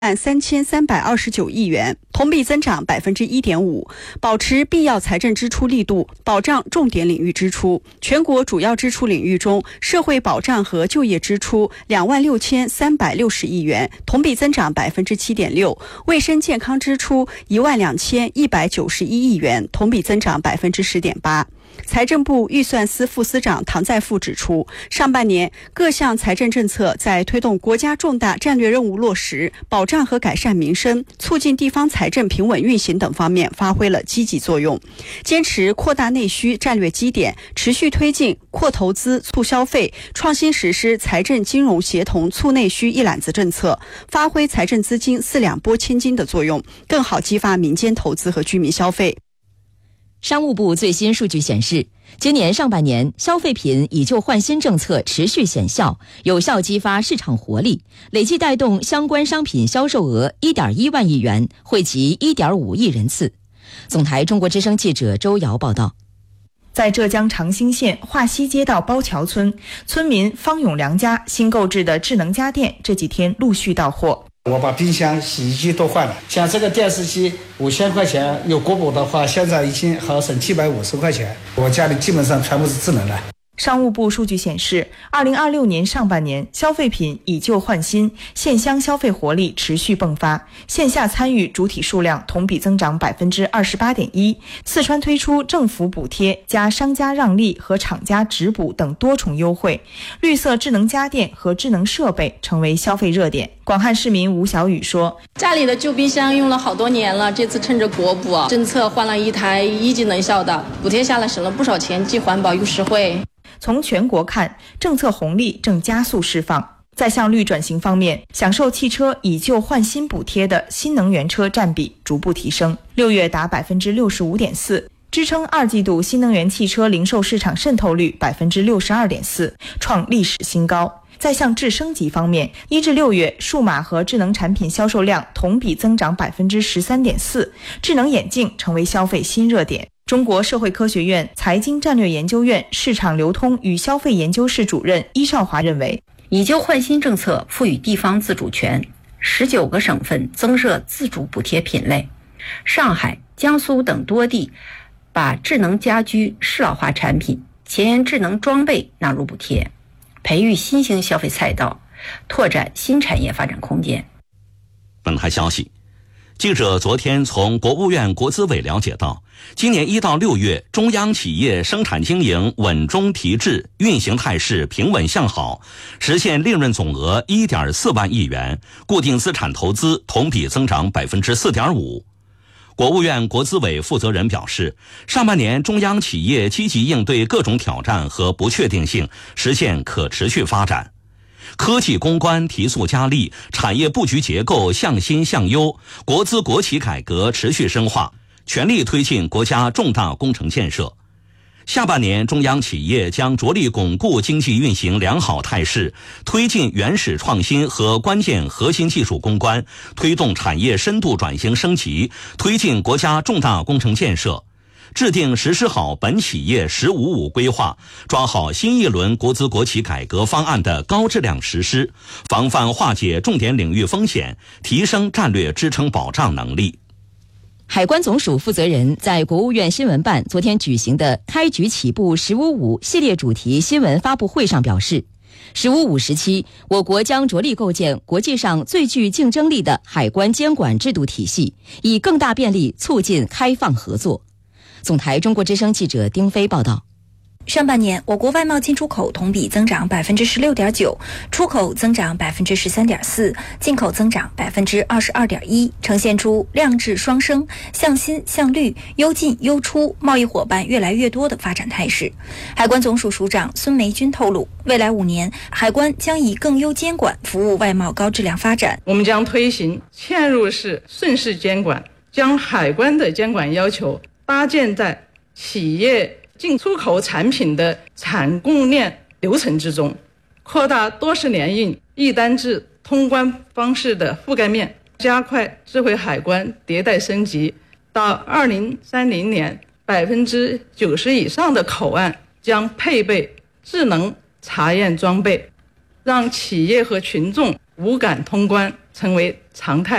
3329亿元，同比增长1.5%，保持必要财政支出力度，保障重点领域支出。全国主要支出领域中，社会保障和就业支出26360亿元，同比增长7.6%；卫生健康支出12191亿元，同比增长10.8%。财政部预算司副司长唐在富指出，上半年各项财政政策在推动国家重大战略任务落实、保障和改善民生、促进地方财政平稳运行等方面发挥了积极作用。坚持扩大内需战略基点，持续推进扩投资促消费，创新实施财政金融协同促内需一揽子政策，发挥财政资金4两拨千斤的作用，更好激发民间投资和居民消费。 商务部最新数据显示，今年上半年消费品以旧换新政策持续显效，有效激发市场活力，累计带动相关商品销售额1.1万亿元，惠及1.5亿人次。总台中国之声记者周瑶报道。 在浙江长兴县华西街道包桥村，村民方永良家新购置的智能家电这几天陆续到货。 我把冰箱、洗衣机都换了，像这个电视机5000块钱，有国补的话，现在已经好省750块钱。我家里基本上全部是智能的。 商务部数据显示，2026年上半年消费品以旧换新，县乡消费活力持续迸发，线下参与主体数量同比增长28.1%。四川推出政府补贴加商家让利和厂家直补等多重优惠，绿色智能家电和智能设备成为消费热点。广汉市民吴小雨说， 家里的旧冰箱用了好多年了，这次趁着国补政策换了一台1级能效的，补贴下来省了不少钱，既环保又实惠。 从全国看，政策红利正加速释放。在向绿转型方面，享受汽车以旧换新补贴的新能源车占比逐步提升，6月达65.4%，支撑2季度新能源汽车零售市场渗透率62.4%，创历史新高。在向智升级方面，1至6月数码和智能产品销售量同比增长13.4%，智能眼镜成为消费新热点。中国社会科学院财经战略研究院市场流通与消费研究室主任伊少华认为， 以旧换新政策赋予地方自主权，19个省份增设自主补贴品类，上海、江苏等多地把智能家居适老化产品、前沿智能装备纳入补贴，培育新兴消费赛道，拓展新产业发展空间。 本台消息，记者昨天从国务院国资委了解到，今年1到6月，中央企业生产经营稳中提质，运行态势平稳向好，实现利润总额1.4万亿元，固定资产投资同比增长4.5%。国务院国资委负责人表示，上半年中央企业积极应对各种挑战和不确定性，实现可持续发展。科技攻关提速加力，产业布局结构向新向优，国资国企改革持续深化，全力推进国家重大工程建设。下半年，中央企业将着力巩固经济运行良好态势，推进原始创新和关键核心技术攻关，推动产业深度转型升级，推进国家重大工程建设。制定实施好本企业“15+5”规划，抓好新一轮国资国企改革方案的高质量实施，防范化解重点领域风险，提升战略支撑保障能力。 海关总署负责人在国务院新闻办昨天举行的开局起步“15+5”系列主题新闻发布会上表示，“15+5”时期，我国将着力构建国际上最具竞争力的海关监管制度体系，以更大便利促进开放合作。总台中国之声记者丁飞报道。 上半年，我国外贸进出口同比增长16.9%，出口增长13.4%，进口增长22.1%，呈现出量质双升、向新向绿、优进优出、贸易伙伴越来越多的发展态势。海关总署署长孙梅军透露，未来5年，海关将以更优监管服务外贸高质量发展。 我们将推行嵌入式顺势监管，将海关的监管要求搭建在企业进出口产品的产供链流程之中，扩大多式联运、一单制通关方式的覆盖面，加快智慧海关迭代升级。到2030年，90%以上的口岸将配备智能查验装备，让企业和群众无感通关成为常态。